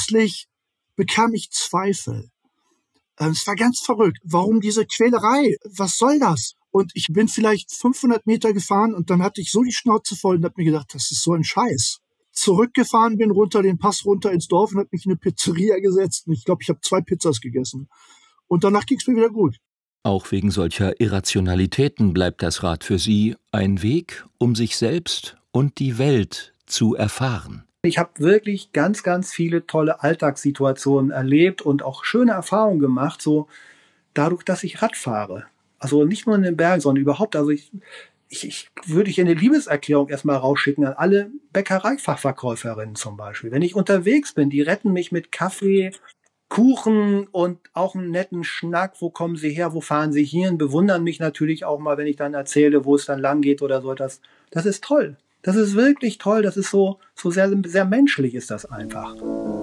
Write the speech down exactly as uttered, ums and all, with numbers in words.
plötzlich bekam ich Zweifel. Es war ganz verrückt. Warum diese Quälerei? Was soll das? Und ich bin vielleicht fünfhundert Meter gefahren und dann hatte ich so die Schnauze voll und habe mir gedacht, das ist so ein Scheiß. Zurückgefahren bin, runter den Pass runter ins Dorf und habe mich in eine Pizzeria gesetzt. Und ich glaube, ich habe zwei Pizzas gegessen. Und danach ging es mir wieder gut. Auch wegen solcher Irrationalitäten bleibt das Rad für Sie ein Weg, um sich selbst und die Welt zu erfahren. Ich habe wirklich ganz, ganz viele tolle Alltagssituationen erlebt und auch schöne Erfahrungen gemacht, so dadurch, dass ich Rad fahre. Also nicht nur in den Bergen, sondern überhaupt. Also ich, ich, ich würde ich eine Liebeserklärung erstmal rausschicken an alle Bäckereifachverkäuferinnen zum Beispiel. Wenn ich unterwegs bin, die retten mich mit Kaffee, Kuchen und auch einen netten Schnack. Wo kommen Sie her? Wo fahren Sie hin? Bewundern mich natürlich auch mal, wenn ich dann erzähle, wo es dann lang geht oder so etwas. Das ist toll. Das ist wirklich toll. Das ist so, so sehr, sehr menschlich ist das einfach.